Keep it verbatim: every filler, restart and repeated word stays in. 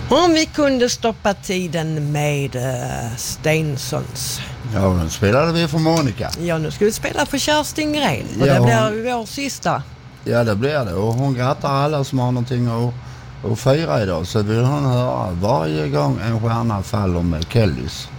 Om vi kunde stoppa tiden med uh, Stensons. Ja, nu spelade vi för Monica. Ja, nu ska vi spela för Kerstin Gren. Och ja, det blir hon... vår sista. Ja, det blir det. Och hon grattar alla som har någonting att, att fira idag. Så vill hon höra varje gång en stjärna faller med Kellys.